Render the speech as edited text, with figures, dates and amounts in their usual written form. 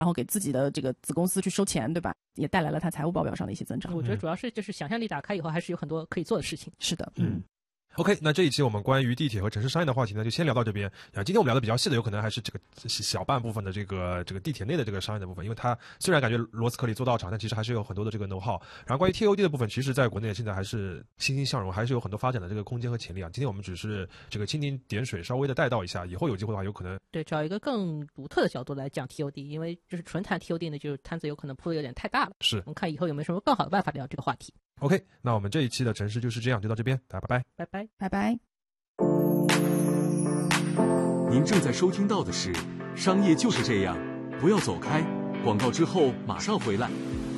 然后给自己的这个子公司去收钱，对吧？也带来了它财务报表上的一些增长。 我觉得主要是就是想象力打开以后，还是有很多可以做的事情。 是的 OK， 那这一期我们关于地铁和城市商业的话题呢，就先聊到这边。今天我们聊的比较细的，有可能还是这个小半部分的这个地铁内的这个商业的部分，因为它虽然感觉罗斯科里做道场，但其实还是有很多的这个 know how。然后关于 TOD 的部分，其实在国内现在还是欣欣向荣，还是有很多发展的这个空间和潜力啊。今天我们只是这个蜻蜓点水，稍微的带到一下，以后有机会的话，有可能对找一个更独特的角度来讲 TOD， 因为就是纯谈 TOD 呢，就是摊子有可能铺的有点太大了。 是， 我们看以后有没有什么更好的办法聊这个话题。 OK， 那我们这一期的城市就是这样，就到这边，大家拜拜， 拜拜， 拜拜。 您正在收听到的是《商业就是这样》，不要走开，广告之后马上回来。